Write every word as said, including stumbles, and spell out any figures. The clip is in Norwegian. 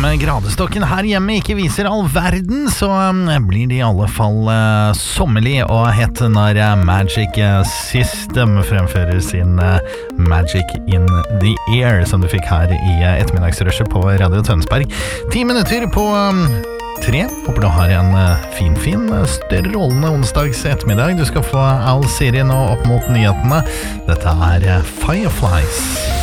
gradestokken her hjemme ikke viser all verden, så blir det i alle fall uh, sommerlig og hett når uh, Magic System fremfører sin uh, Magic in the Air, som du fikk her i uh, ettermiddagsrushet på Radio Tønsberg. Ti minutter på um, tre. Håper du har en uh, fin, fin, uh, strålende onsdags ettermiddag. Du skal få all serien nå opp mot nyhetene. Dette er uh, Fireflies.